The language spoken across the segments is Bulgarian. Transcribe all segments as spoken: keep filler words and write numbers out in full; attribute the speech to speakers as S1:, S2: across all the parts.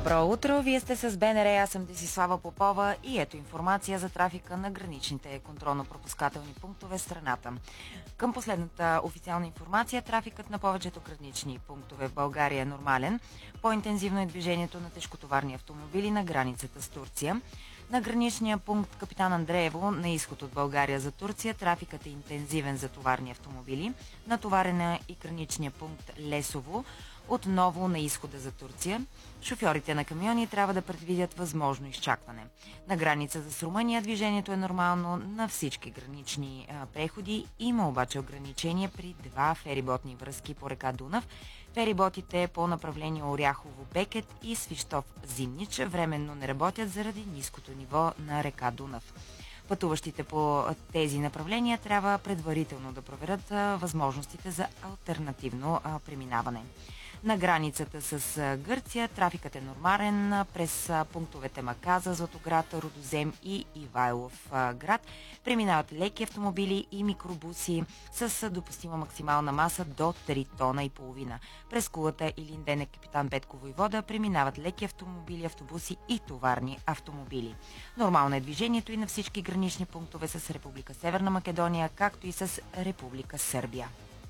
S1: Добро утро! Вие сте с БНР, аз съм Десислава Попова и ето информация за трафика на граничните контролно-пропускателни пунктове в страната. Към последната официална информация, трафикът на повечето гранични пунктове в България е нормален. По-интензивно е движението на тежкотоварни автомобили на границата с Турция. На граничния пункт Капитан Андреево, на изход от България за Турция, трафикът е интензивен за товарни автомобили. Натоварена и граничния пункт Лесово, отново на изхода за Турция. Шофьорите на камиони трябва да предвидят възможно изчакване. На границата с Румъния движението е нормално на всички гранични а, преходи. Има обаче ограничения при два фериботни връзки по река Дунав. Фериботите по направление Оряхово-Бекет и Свищов-Зимнич временно не работят заради ниското ниво на река Дунав. Пътуващите по тези направления трябва предварително да проверят а, възможностите за алтернативно а, преминаване. На границата с Гърция трафикът е нормален през пунктовете Маказа, Златоград, Рудозем и Ивайлов град. Преминават леки автомобили и микробуси с допустима максимална маса до три тона и половина. През Кулата и Линдене Капитан Петко Войвода преминават леки автомобили, автобуси и товарни автомобили. Нормално е движението и на всички гранични пунктове с Република Северна Македония, както и с Република Сърбия.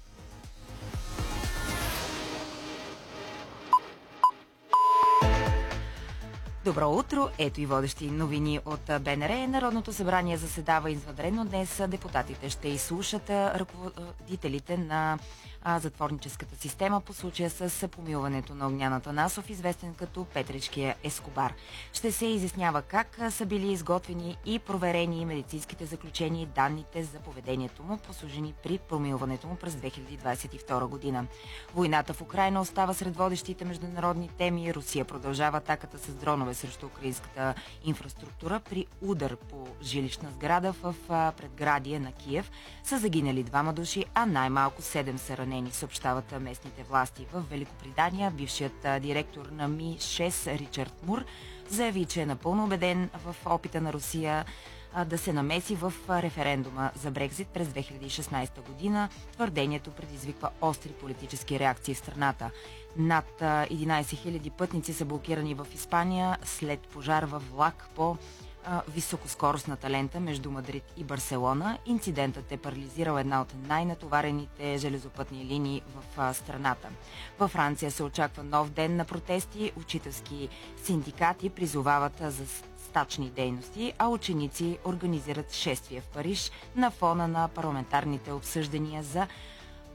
S1: Добро утро! Ето и водещи новини от БНР. Народното събрание заседава извънредно днес. Депутатите ще изслушат ръководителите на затворническата система по случая с помилването на Огнян Атанасов, известен като Петричкия Ескобар. Ще се изяснява как са били изготвени и проверени медицинските заключения и данните за поведението му, послужени при помилването му през две хиляди двадесет и втора година. Войната в Украйна остава сред водещите международни теми. Русия продължава атаката с дронове срещу украинската инфраструктура при удар по жилищна сграда в предградие на Киев. Са загинали двама души, а най-малко седем са ранени, съобщават местните власти. В Великобритания бившият директор на Ми шест Ричард Мур заяви, че е напълно убеден в опита на Русия да се намеси в референдума за Брекзит през две хиляди и шестнадесета година. Твърдението предизвиква остри политически реакции в страната. Над единадесет хиляди пътници са блокирани в Испания след пожар във влак по високоскоростната лента между Мадрид и Барселона. Инцидентът е парализирал една от най-натоварените железопътни линии в страната. Във Франция се очаква нов ден на протести. Учителски синдикати призовават за стачни дейности, а ученици организират шествие в Париж на фона на парламентарните обсъждания за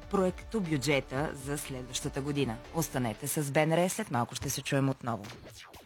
S1: проектобюджета за следващата година. Останете с БНР, след малко ще се чуем отново.